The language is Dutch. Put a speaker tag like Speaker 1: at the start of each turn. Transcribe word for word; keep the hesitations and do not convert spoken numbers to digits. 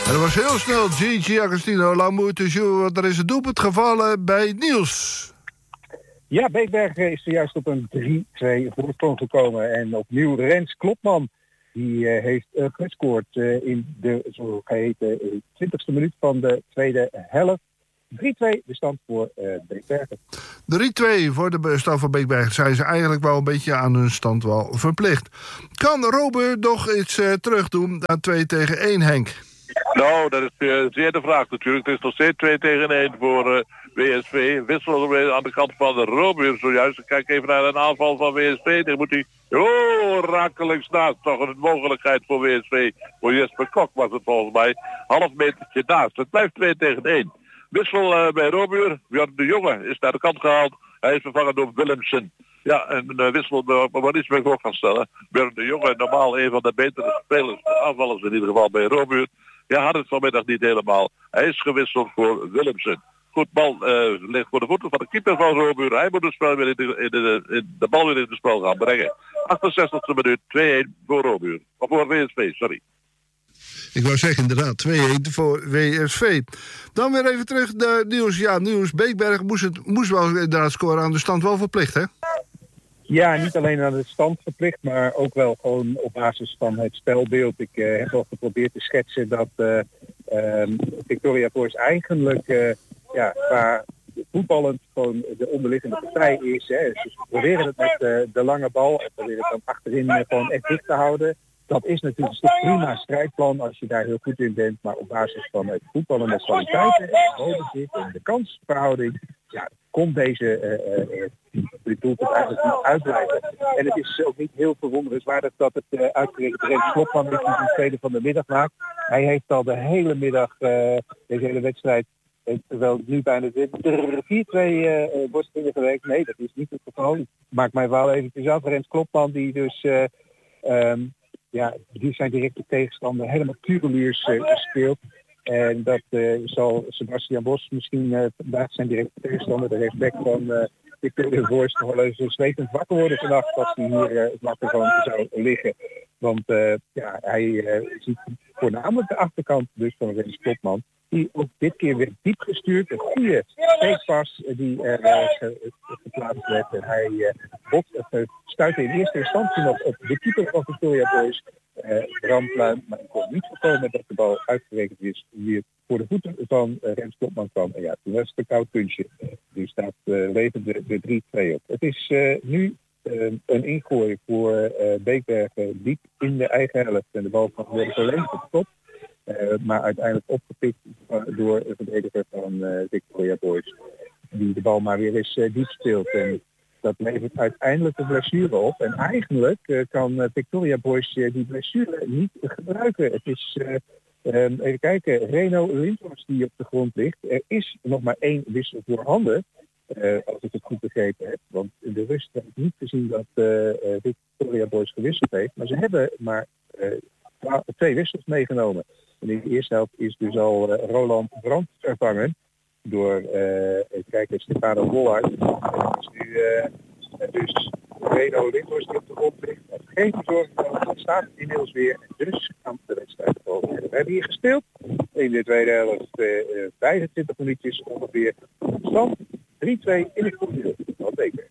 Speaker 1: En dat was heel snel Gigi Agostino, L'amour toujours, want er is een doelpunt gevallen bij Niels.
Speaker 2: Ja, Beekbergen is zojuist op een drie-twee voorsprong gekomen. En opnieuw Rens Klopman, die uh, heeft uh, gescoord uh, in de zogeheten uh, twintigste minuut van de tweede helft. drie-twee de stand voor uh, Beekbergen.
Speaker 1: drie-twee voor de stand van Beekbergen. Zijn ze eigenlijk wel een beetje aan hun stand wel verplicht. Kan Robert nog iets uh, terug doen aan twee tegen één, Henk?
Speaker 3: Nou, dat is uh, zeer de vraag natuurlijk. Het is nog steeds twee tegen één voor uh, W S V. Wissel aan de kant van de Robert zojuist. Ik kijk even naar een aanval van W S V. Dan moet hij oh, rakelings naast. Toch een mogelijkheid voor W S V. Voor Jesper Kok was het volgens mij. Half metertje naast. Het blijft twee tegen één. Wissel uh, bij Robert. Björn de Jonge is naar de kant gehaald. Hij is vervangen door Willemsen. Ja, een uh, wissel waar iets mee voor kan stellen. Björn de Jonge, normaal een van de betere spelers, aanvallers in ieder geval bij Robert. Ja, had het vanmiddag niet helemaal. Hij is gewisseld voor Willemsen. Goed, bal uh, ligt voor de voeten van de keeper van Robert. Hij moet het spel weer in de, in de, in de bal weer in het spel gaan brengen. achtenzestigste minuut, twee-één voor Robert. Of voor W S V, sorry.
Speaker 1: Ik wou zeggen inderdaad, twee-één voor W S V. Dan weer even terug naar Niels. Ja, Niels Beekberg moest, het, moest wel inderdaad scoren, aan de stand wel verplicht, hè?
Speaker 2: Ja, niet alleen aan de stand verplicht, maar ook wel gewoon op basis van het spelbeeld. Ik uh, heb al geprobeerd te schetsen dat uh, um, Victoria Boys eigenlijk uh, ja, qua voetballend gewoon de onderliggende partij is. Hè. Dus ze proberen het met uh, de lange bal en proberen het dan achterin uh, gewoon echt dicht te houden. Dat is natuurlijk een prima strijdplan als je daar heel goed in bent, maar op basis van het voetballen met kwaliteiten en de kansverhouding, ja, komt deze uh, uh, doelpunt eigenlijk niet uitblijven. En het is ook niet heel verwonderenswaardig dat het uh, uitgerekend Rens Klopman is die de tweede van de middag maakt. Hij heeft al de hele middag uh, deze hele wedstrijd, uh, terwijl nu bijna vier-twee uh, wordt ingewerkt. Nee, dat is niet het geval. Ik maak mij wel eventjes af. Rens Klopman die dus uh, um, ja, die zijn directe tegenstander helemaal kureluurs uh, gespeeld. En dat uh, zal Sebastian Bos misschien uh, vandaag zijn directe tegenstander, de rechtsback van uh, Victoria Boys, nog wel eens zwetend wakker worden vannacht als hij hier uh, wakker van zou liggen. Want uh, ja, hij uh, ziet voornamelijk de achterkant dus van Rens Klopman, die ook dit keer weer diep gestuurd, een goede steekpas die uh, ge, geplaatst werd. En hij uh, bot, uh, stuitte in eerste instantie nog op de keeper van Victoria Boys, uh, Bram Pluim, maar ik kon niet voorkomen dat de bal uitgerekend is weer voor de voeten van uh, Rens Klopman kwam. En ja, toen was het een koud puntje. Nu staat uh, levend de, de drie-twee op. Het is uh, nu uh, een ingooi voor uh, Beekbergen diep in de eigen helft. En de bal van de volledig op de top. Uh, maar uiteindelijk opgepikt door de verdediger van uh, Victoria Boys. Die de bal maar weer eens uh, diep speelt. En dat levert uiteindelijk een blessure op. En eigenlijk uh, kan uh, Victoria Boys uh, die blessure niet gebruiken. Het is, uh, um, even kijken, Reno Lindhorst die op de grond ligt. Er is nog maar één wissel voorhanden. Uh, als ik het goed begrepen heb. Want in de rust heb ik niet gezien dat uh, uh, Victoria Boys gewisseld heeft. Maar ze hebben maar uh, twee wissels meegenomen. En in de eerste helft is dus al uh, Roland Brandt vervangen door uh, even kijken, Stefano Bollard. En is nu uh, dus Reno Lindhorst die op de grond ligt. Geen zorgen, het staat inmiddels weer. Dus kan de wedstrijd gewoon. We hebben hier gespeeld in de tweede helft uh, vijfentwintig minuutjes ongeveer. Stand drie-twee in het voordeel van Beekbergen.